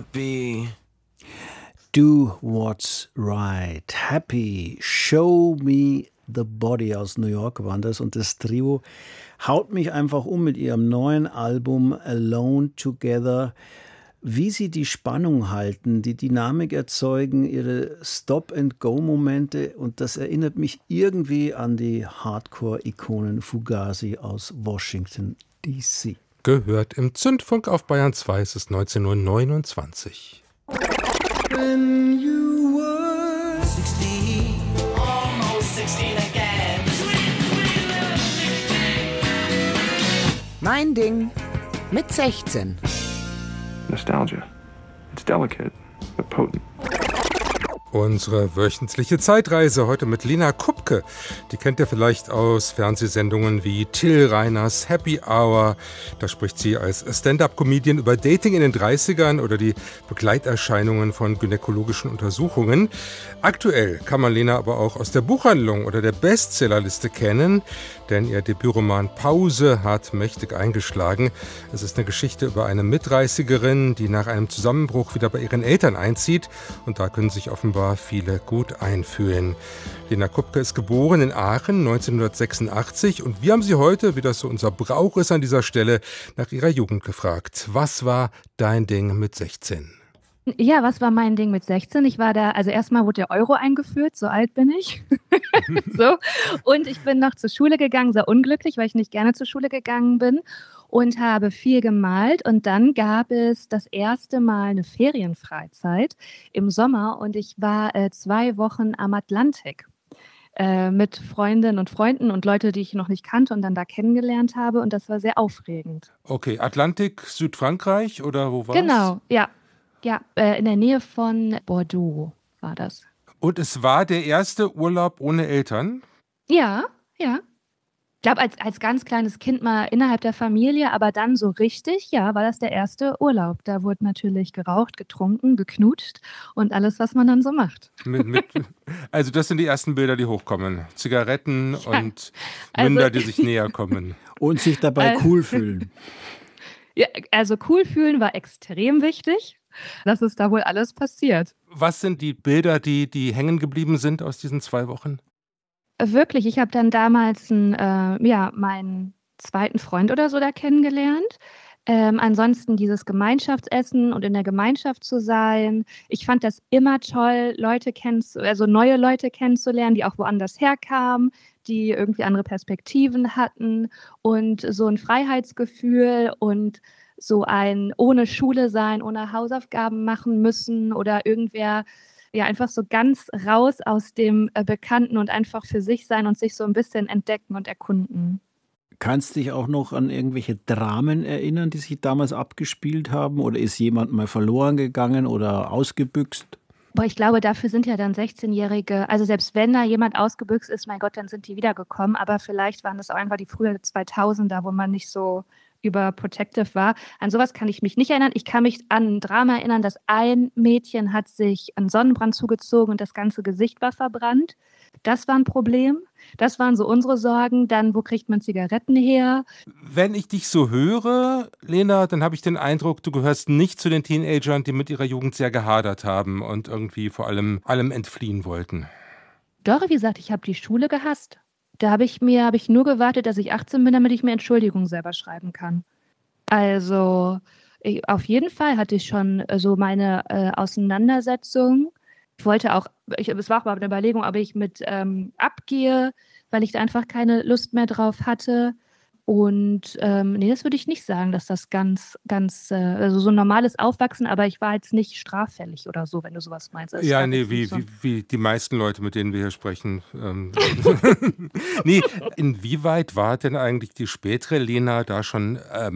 happy. Do what's right. Happy. Show me the body aus New York waren das. Und das Trio haut mich einfach um mit ihrem neuen Album Alone Together. Wie sie die Spannung halten, die Dynamik erzeugen, ihre Stop-and-Go-Momente. Und das erinnert mich irgendwie an die Hardcore-Ikonen Fugazi aus Washington, D.C. Gehört im Zündfunk auf Bayern 2, es ist 19:29 Uhr. When you were 16, almost 16 again. Mein Ding mit 16. Nostalgia. It's delicate, but potent. Unsere wöchentliche Zeitreise heute mit Lena Kupke. Die kennt ihr vielleicht aus Fernsehsendungen wie Till Reiners Happy Hour. Da spricht sie als Stand-up-Comedian über Dating in den 30ern oder die Begleiterscheinungen von gynäkologischen Untersuchungen. Aktuell kann man Lena aber auch aus der Buchhandlung oder der Bestsellerliste kennen, denn ihr Debütroman Pause hat mächtig eingeschlagen. Es ist eine Geschichte über eine Mit-30erin, die nach einem Zusammenbruch wieder bei ihren Eltern einzieht, und da können sich offenbar viele gut einfühlen. Lena Kupke ist geboren in Aachen 1986 und wir haben sie heute, wie das so unser Brauch ist an dieser Stelle, nach ihrer Jugend gefragt. Was war dein Ding mit 16? Ja, was war mein Ding mit 16? Ich war da, also erstmal wurde der Euro eingeführt, so alt bin ich. So. Und ich bin noch zur Schule gegangen, sehr unglücklich, weil ich nicht gerne zur Schule gegangen bin und habe viel gemalt. Und dann gab es das erste Mal eine Ferienfreizeit im Sommer und ich war 2 Wochen am Atlantik mit Freundinnen und Freunden und Leute, die ich noch nicht kannte und dann da kennengelernt habe. Und das war sehr aufregend. Okay, Atlantik, Südfrankreich oder wo war es? Genau, ja. Ja, in der Nähe von Bordeaux war das. Und es war der erste Urlaub ohne Eltern? Ja, ja. Ich glaube, als ganz kleines Kind mal innerhalb der Familie, aber dann so richtig, ja, war das der erste Urlaub. Da wurde natürlich geraucht, getrunken, geknutscht und alles, was man dann so macht. Also das sind die ersten Bilder, die hochkommen. Zigaretten und Münder, die sich näher kommen. Und sich dabei cool fühlen. Ja, also cool fühlen war extrem wichtig. Das ist da wohl alles passiert. Was sind die Bilder, die hängen geblieben sind aus diesen 2 Wochen? Wirklich, ich habe dann damals meinen zweiten Freund oder so da kennengelernt. Ansonsten dieses Gemeinschaftsessen und in der Gemeinschaft zu sein. Ich fand das immer toll, neue Leute kennenzulernen, die auch woanders herkamen, die irgendwie andere Perspektiven hatten und so ein Freiheitsgefühl und so ein ohne Schule sein, ohne Hausaufgaben machen müssen oder irgendwer, ja, einfach so ganz raus aus dem Bekannten und einfach für sich sein und sich so ein bisschen entdecken und erkunden. Kannst du dich auch noch an irgendwelche Dramen erinnern, die sich damals abgespielt haben? Oder ist jemand mal verloren gegangen oder ausgebüxt? Boah, ich glaube, dafür sind ja dann 16-Jährige, also selbst wenn da jemand ausgebüxt ist, mein Gott, dann sind die wiedergekommen. Aber vielleicht waren das auch einfach die frühen 2000er, wo man nicht so überprotective war. An sowas kann ich mich nicht erinnern. Ich kann mich an ein Drama erinnern, dass ein Mädchen hat sich einen Sonnenbrand zugezogen und das ganze Gesicht war verbrannt. Das war ein Problem. Das waren so unsere Sorgen. Dann, wo kriegt man Zigaretten her? Wenn ich dich so höre, Lena, dann habe ich den Eindruck, du gehörst nicht zu den Teenagern, die mit ihrer Jugend sehr gehadert haben und irgendwie vor allem entfliehen wollten. Doch, wie gesagt, ich habe die Schule gehasst. Da habe ich nur gewartet, dass ich 18 bin, damit ich mir Entschuldigung selber schreiben kann. Also auf jeden Fall hatte ich schon so meine Auseinandersetzung. Es war auch mal eine Überlegung, ob ich mit abgehe, weil ich da einfach keine Lust mehr drauf hatte. Und nee, das würde ich nicht sagen, dass das also so ein normales Aufwachsen, aber ich war jetzt nicht straffällig oder so, wenn du sowas meinst. Also ja, nee, wie die meisten Leute, mit denen wir hier sprechen. Nee, inwieweit war denn eigentlich die spätere Lena da schon